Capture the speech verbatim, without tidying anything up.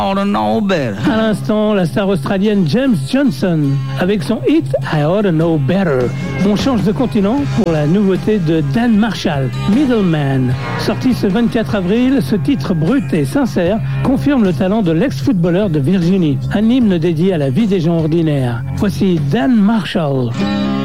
ought to know better. À l'instant, la star australienne James Johnson avec son hit I Ought to Know Better. On change de continent pour la nouveauté de Dan Marshall, Middleman. Sorti ce vingt-quatre avril, ce titre brut et sincère confirme le talent de l'ex-footballeur de Virginie. Un hymne dédié à la vie des gens ordinaires. Voici Dan Marshall.